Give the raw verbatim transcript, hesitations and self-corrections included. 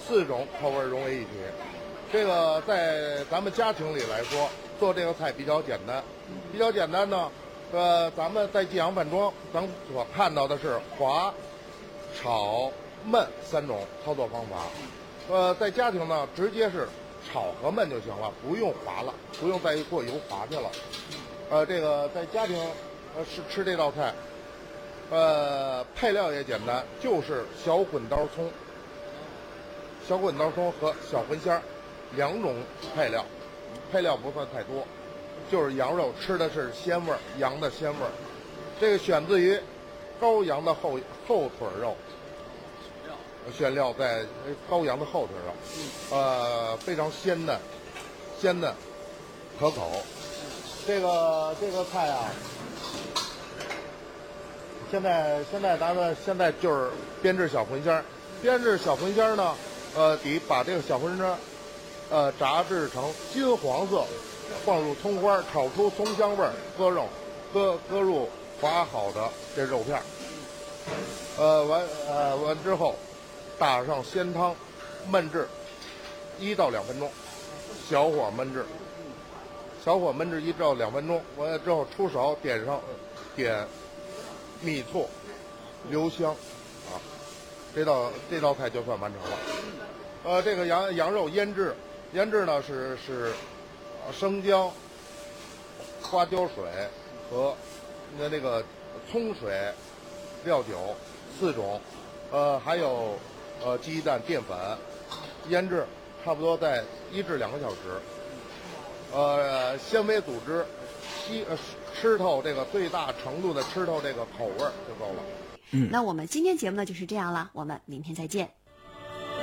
四种口味融为一体。这个在咱们家庭里来说，做这个菜比较简单，比较简单呢。呃，咱们在济阳饭庄，咱们所看到的是滑、炒、焖三种操作方法。呃，在家庭呢，直接是炒和焖就行了，不用滑了，不用再过油滑去了。呃，这个在家庭呃是吃这道菜，呃，配料也简单，就是小滚刀葱、小滚刀葱和小茴香两种配料，配料不算太多。就是羊肉吃的是鲜味儿，羊的鲜味儿。这个选自于羔羊的后后腿肉，选料在羔羊的后腿肉，呃，非常鲜嫩，鲜嫩可口。这个这个菜啊，现在现在咱们现在就是编制小茴香，编制小茴香呢，呃，得把这个小茴香，呃，炸制成金黄色。放入葱花，炒出葱香味儿，搁肉，搁搁入划好的这肉片，呃完呃完之后，打上鲜汤，焖制一到两分钟，小火焖制，小火焖制一到两分钟，完了之后出勺点上点米醋、留香，啊，这道这道菜就算完成了。呃，这个羊羊肉腌制，腌制呢是是。生姜、花椒水和那那个葱水、料酒四种，呃，还有呃鸡蛋、淀粉，腌制差不多在一至两个小时。呃，纤维组织吸呃吃透这个最大程度的吃透这个口味就够了。 嗯，那我们今天节目呢就是这样了，我们明天再见。